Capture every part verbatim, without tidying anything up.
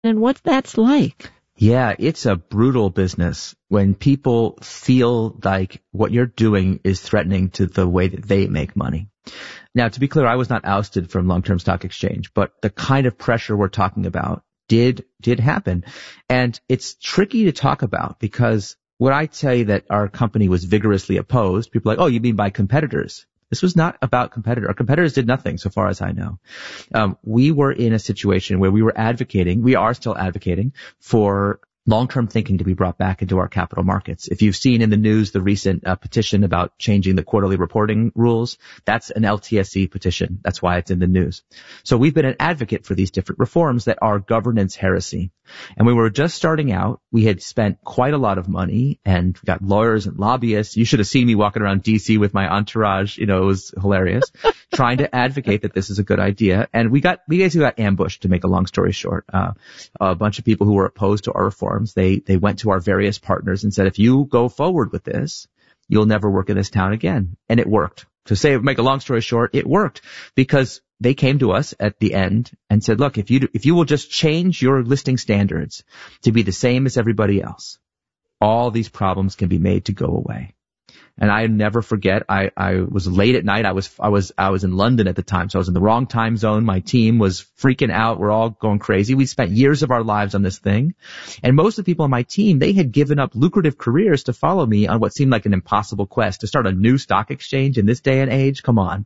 and what that's like. Yeah, it's a brutal business when people feel like what you're doing is threatening to the way that they make money. Now, to be clear, I was not ousted from Long-Term Stock Exchange, but the kind of pressure we're talking about did, did happen. And it's tricky to talk about because when I tell you that our company was vigorously opposed, people are like, oh, you mean by competitors? This was not about competitors. Our competitors did nothing, so far as I know. Um, we were in a situation where we were advocating, we are still advocating for long-term thinking to be brought back into our capital markets. If you've seen in the news the recent uh, petition about changing the quarterly reporting rules, that's an L T S E petition. That's why it's in the news. So we've been an advocate for these different reforms that are governance heresy. And when we were just starting out, we had spent quite a lot of money and got lawyers and lobbyists. You should have seen me walking around D C with my entourage. You know, it was hilarious, trying to advocate that this is a good idea. And we got, we basically got ambushed, to make a long story short. Uh, a bunch of people who were opposed to our reforms, they, they went to our various partners and said, if you go forward with this, you'll never work in this town again. And it worked. To say, make a long story short, it worked because they came to us at the end and said, look, if you, do, if you will just change your listing standards to be the same as everybody else, all these problems can be made to go away. And I never forget, I, I was late at night. I was, I was, I was in London at the time. So I was in the wrong time zone. My team was freaking out. We're all going crazy. We spent years of our lives on this thing. And most of the people on my team, they had given up lucrative careers to follow me on what seemed like an impossible quest to start a new stock exchange in this day and age. Come on.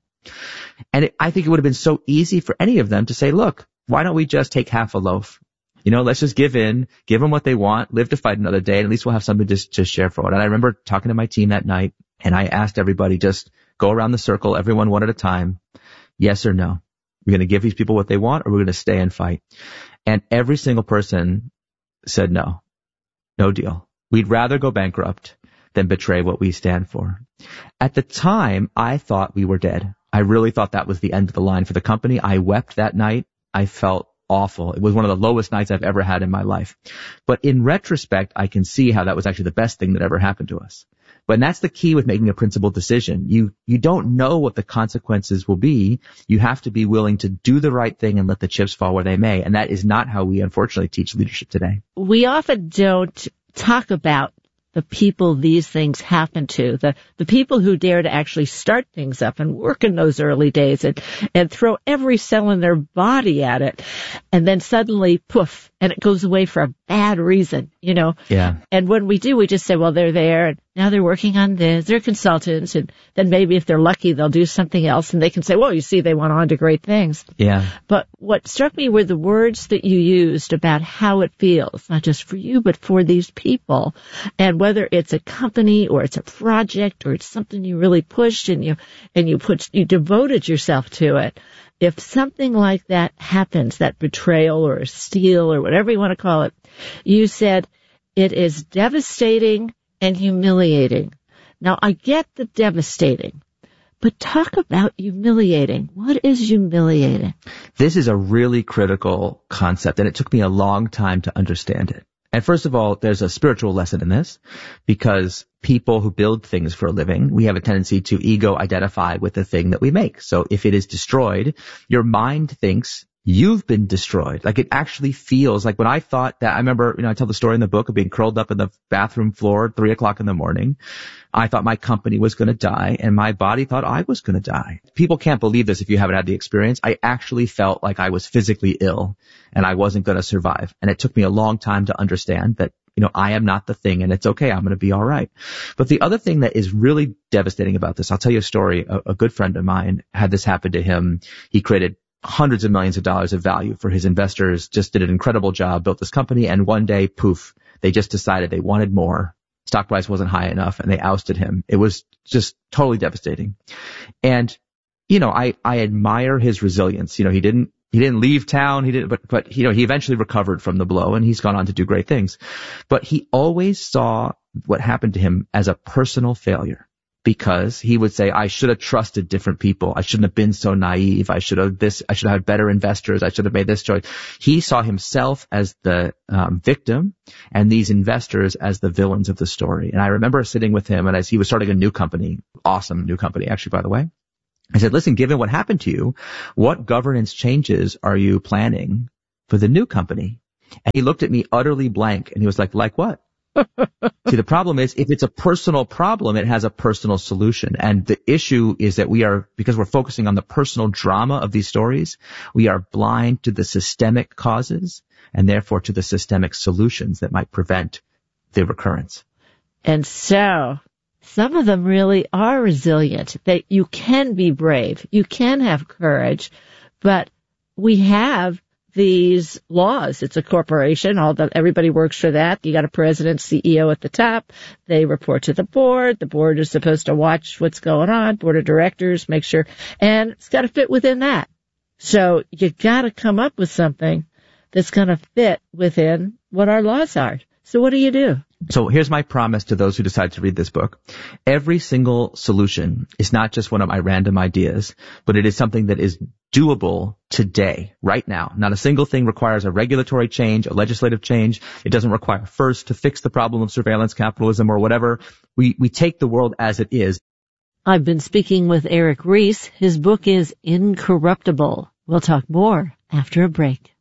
And it, I think it would have been so easy for any of them to say, look, why don't we just take half a loaf? You know, let's just give in, give them what they want, live to fight another day, and at least we'll have something to, to share for it. And I remember talking to my team that night, and I asked everybody, just go around the circle, everyone one at a time, yes or no. We're going to give these people what they want, or we're going to stay and fight. And every single person said no. No deal. We'd rather go bankrupt than betray what we stand for. At the time, I thought we were dead. I really thought that was the end of the line for the company. I wept that night. I felt awful. It was one of the lowest nights I've ever had in my life. But in retrospect, I can see how that was actually the best thing that ever happened to us. But that's the key with making a principled decision. You, you don't know what the consequences will be. You have to be willing to do the right thing and let the chips fall where they may. And that is not how we unfortunately teach leadership today. We often don't talk about the people these things happen to, the, the people who dare to actually start things up and work in those early days and, and throw every cell in their body at it. And then suddenly, poof, and it goes away for a bad reason, you know? Yeah. And when we do, we just say, well, they're there and now they're working on this, they're consultants, and then maybe if they're lucky, they'll do something else and they can say, well, you see, they went on to great things. Yeah. But what struck me were the words that you used about how it feels, not just for you, but for these people. And whether it's a company or it's a project or it's something you really pushed and you, and you put, you devoted yourself to it. If something like that happens, that betrayal or steal or whatever you want to call it, you said it is devastating and humiliating. Now, I get the devastating, but talk about humiliating. What is humiliating? This is a really critical concept, and it took me a long time to understand it. And first of all, there's a spiritual lesson in this, because people who build things for a living, we have a tendency to ego identify with the thing that we make. So if it is destroyed, your mind thinks you've been destroyed. Like, it actually feels like when I thought that, I remember, you know, I tell the story in the book of being curled up in the bathroom floor at three o'clock in the morning. I thought my company was going to die and my body thought I was going to die. People can't believe this if you haven't had the experience. I actually felt like I was physically ill and I wasn't going to survive. And it took me a long time to understand that, you know, I am not the thing and it's okay. I'm going to be all right. But the other thing that is really devastating about this, I'll tell you a story. A, a good friend of mine had this happen to him. He created hundreds of millions of dollars of value for his investors, just did an incredible job, built this company, and one day, poof, they just decided they wanted more. Stock price wasn't high enough, and they ousted him. It was just totally devastating. And, you know, I, I admire his resilience. You know, he didn't, he didn't leave town, he didn't, but, but, you know, he eventually recovered from the blow, and he's gone on to do great things. But he always saw what happened to him as a personal failure. Because he would say, I should have trusted different people. I shouldn't have been so naive. I should have this, I should have had better investors. I should have made this choice. He saw himself as the um, victim and these investors as the villains of the story. And I remember sitting with him, and as he was starting a new company, awesome new company, actually, by the way, I said, listen, given what happened to you, what governance changes are you planning for the new company? And he looked at me utterly blank and he was like, like what? See, the problem is if it's a personal problem, it has a personal solution. And the issue is that we are, because we're focusing on the personal drama of these stories, we are blind to the systemic causes and therefore to the systemic solutions that might prevent the recurrence. And so some of them really are resilient, that you can be brave, you can have courage, but we have these laws. It's a corporation. All the, everybody works for that. You got a president, C E O at the top. They report to the board. The board is supposed to watch what's going on. Board of directors, make sure, and it's got to fit within that. So you got to come up with something that's going to fit within what our laws are. So what do you do? So here's my promise to those who decide to read this book. Every single solution is not just one of my random ideas, but it is something that is doable today, right now. Not a single thing requires a regulatory change, a legislative change. It doesn't require first to fix the problem of surveillance capitalism or whatever. We, we take the world as it is. I've been speaking with Eric Ries. His book is Incorruptible. We'll talk more after a break.